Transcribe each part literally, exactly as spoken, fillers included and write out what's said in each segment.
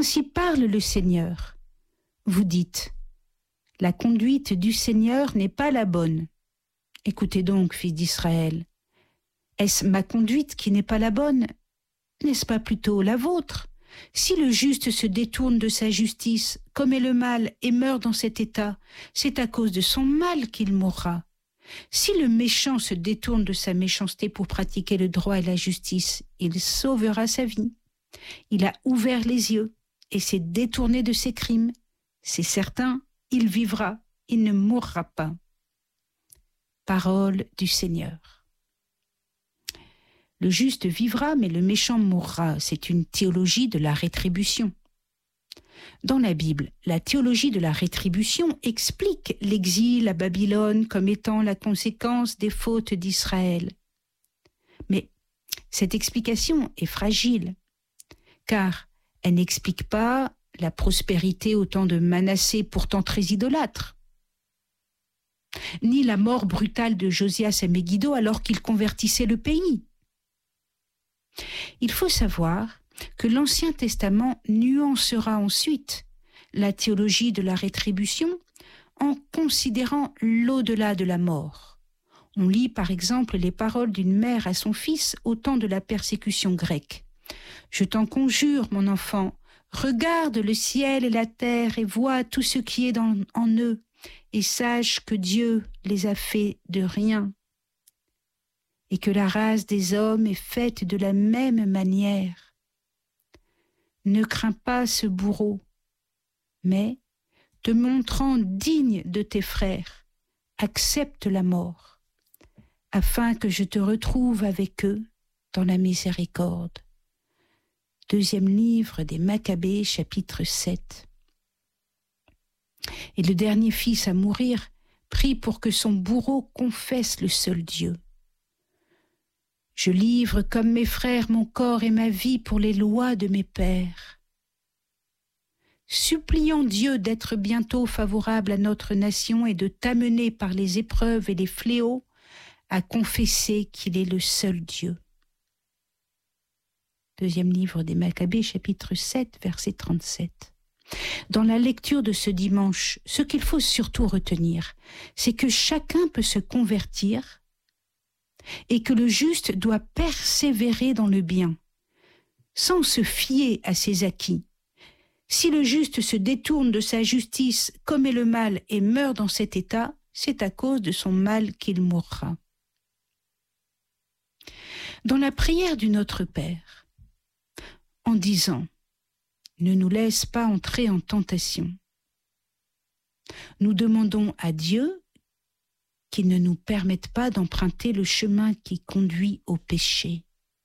ainsi parle le Seigneur. Vous dites, la conduite du Seigneur n'est pas la bonne. Écoutez donc, fils d'Israël, est-ce ma conduite qui n'est pas la bonne? N'est-ce pas plutôt la vôtre? Si le juste se détourne de sa justice, commet le mal et meurt dans cet état, c'est à cause de son mal qu'il mourra. Si le méchant se détourne de sa méchanceté pour pratiquer le droit et la justice, il sauvera sa vie. Il a ouvert les yeux et s'est détourné de ses crimes. C'est certain, il vivra, il ne mourra pas. Parole du Seigneur. Le juste vivra, mais le méchant mourra. C'est une théologie de la rétribution. Dans la Bible, la théologie de la rétribution explique l'exil à Babylone comme étant la conséquence des fautes d'Israël. Mais cette explication est fragile, car elle n'explique pas la prospérité au temps de Manassé, pourtant très idolâtre, ni la mort brutale de Josias à Megiddo alors qu'il convertissait le pays. Il faut savoir que l'Ancien Testament nuancera ensuite la théologie de la rétribution en considérant l'au-delà de la mort. On lit par exemple les paroles d'une mère à son fils au temps de la persécution grecque. « Je t'en conjure, mon enfant, regarde le ciel et la terre et vois tout ce qui est dans, en eux, et sache que Dieu les a faits de rien, et que la race des hommes est faite de la même manière. Ne crains pas ce bourreau, mais, te montrant digne de tes frères, accepte la mort, afin que je te retrouve avec eux dans la miséricorde. » Deuxième livre des Maccabées, chapitre sept. Et le dernier fils à mourir prie pour que son bourreau confesse le seul Dieu. Je livre comme mes frères mon corps et ma vie pour les lois de mes pères. Supplions Dieu d'être bientôt favorable à notre nation et de t'amener par les épreuves et les fléaux à confesser qu'il est le seul Dieu. Deuxième livre des Maccabées, chapitre sept, verset trente-sept. Dans la lecture de ce dimanche, ce qu'il faut surtout retenir, c'est que chacun peut se convertir et que le juste doit persévérer dans le bien, sans se fier à ses acquis. Si le juste se détourne de sa justice, commet le mal et meurt dans cet état, c'est à cause de son mal qu'il mourra. Dans la prière du Notre Père, en disant « Ne nous laisse pas entrer en tentation », nous demandons à Dieu qu'il ne nous permette pas d'emprunter le chemin qui conduit au péché.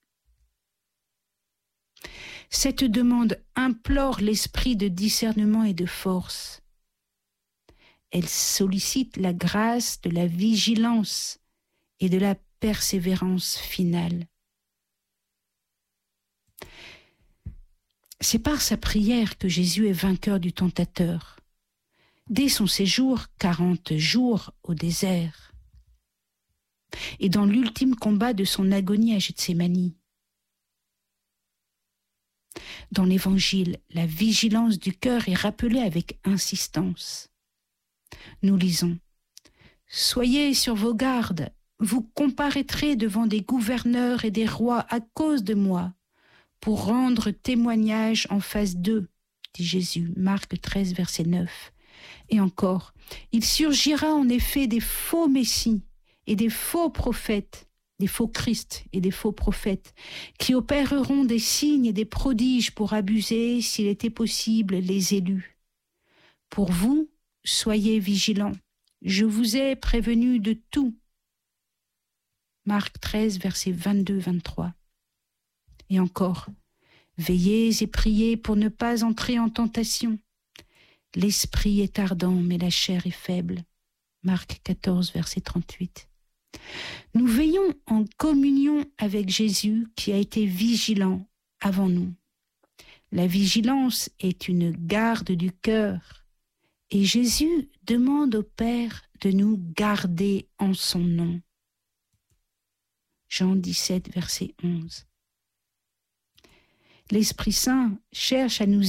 Cette demande implore l'esprit de discernement et de force. Elle sollicite la grâce de la vigilance et de la persévérance finale. C'est par sa prière que Jésus est vainqueur du tentateur. Dès son séjour, quarante jours au désert, et dans l'ultime combat de son agonie à Gethsémani. Dans l'Évangile, la vigilance du cœur est rappelée avec insistance. Nous lisons « Soyez sur vos gardes, vous comparaîtrez devant des gouverneurs et des rois à cause de moi, pour rendre témoignage en face d'eux, dit Jésus, Marc treize, verset neuf. Et encore, il surgira en effet des faux messies et des faux prophètes, des faux Christ et des faux prophètes, qui opéreront des signes et des prodiges pour abuser, s'il était possible, les élus. Pour vous, soyez vigilants. Je vous ai prévenu de tout. Marc treize, versets vingt-deux à vingt-trois. Et encore, veillez et priez pour ne pas entrer en tentation. L'esprit est ardent, mais la chair est faible. Marc quatorze, verset trente-huit. Nous veillons en communion avec Jésus qui a été vigilant avant nous. La vigilance est une garde du cœur et Jésus demande au Père de nous garder en son nom. Jean dix-sept, verset onze. L'Esprit Saint cherche à nous